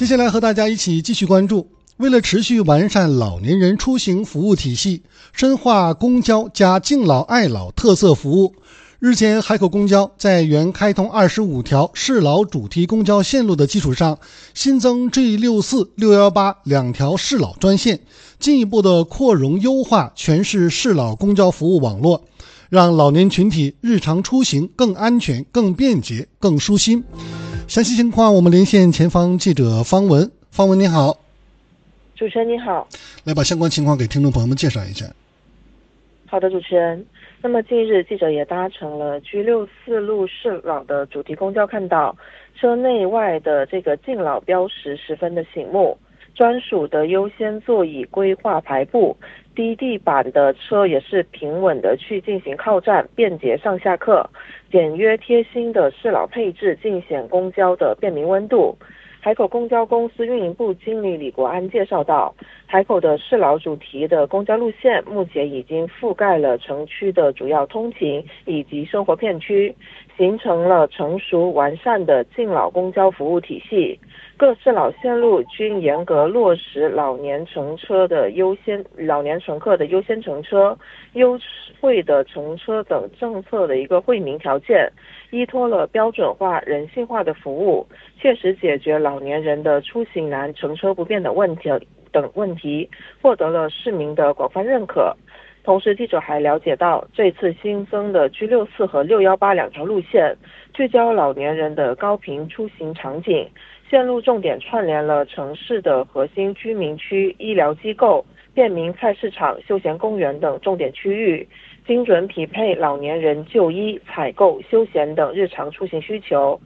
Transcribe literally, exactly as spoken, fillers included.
接下来和大家一起继续关注，为了持续完善老年人出行服务体系，深化公交加敬老爱老特色服务，日前海口公交在原开通二十五条适老主题公交线路的基础上，新增 G 六十四、六一八两条适老专线，进一步的扩容优化全市适老公交服务网络，让老年群体日常出行更安全、更便捷、更舒心。详细情况我们连线前方记者方文。方文你好。 主持人你好。 来把相关情况给听众朋友们介绍一下。 好的，主持人。那么近日记者也搭乘了 G 六十四 路适老的主题公交，看到车内外的这个敬老标识十分的醒目，专属的优先座椅规划排布，低地板的车也是平稳的去进行靠站，便捷上下客，简约贴心的适老配置尽显公交的便民温度。海口公交公司运营部经理李国安介绍到，海口的适老主题的公交路线目前已经覆盖了城区的主要通勤以及生活片区，形成了成熟完善的敬老公交服务体系。各适老线路均严格落实老年乘车的优先、老年乘客的优先乘车、优惠的乘车等政策的一个惠民条件，依托了标准化、人性化的服务，切实解决老年人的出行难、乘车不便的问题等问题，获得了市民的广泛认可。同时，记者还了解到，这次新增的 G 六十四 和六一八两条路线，聚焦老年人的高频出行场景，线路重点串联了城市的核心居民区、医疗机构、便民菜市场、休闲公园等重点区域，精准匹配老年人就医、采购、休闲等日常出行需求。